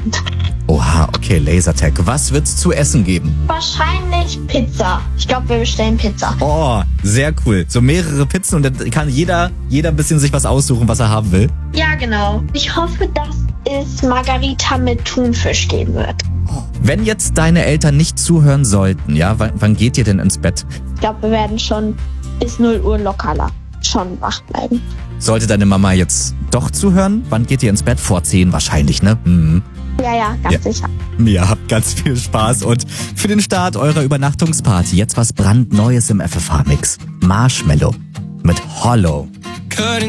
Abend. Oha, okay, Lasertag. Was wird's zu essen geben? Wahrscheinlich Pizza. Ich glaube, wir bestellen Pizza. Oh, sehr cool. So mehrere Pizzen und dann kann jeder ein bisschen sich was aussuchen, was er haben will. Ja, genau. Ich hoffe, dass es Margarita mit Thunfisch geben wird. Wenn jetzt deine Eltern nicht zuhören sollten, ja, wann geht ihr denn ins Bett? Ich glaube, wir werden schon bis 0 Uhr lockerler schon wach bleiben. Sollte deine Mama jetzt doch zuhören, wann geht ihr ins Bett? Vor 10 wahrscheinlich, ne? Mhm. Ja, ganz sicher. Ja, habt ganz viel Spaß und für den Start eurer Übernachtungsparty jetzt was brandneues im FFH-Mix. Marshmallow mit Hollow.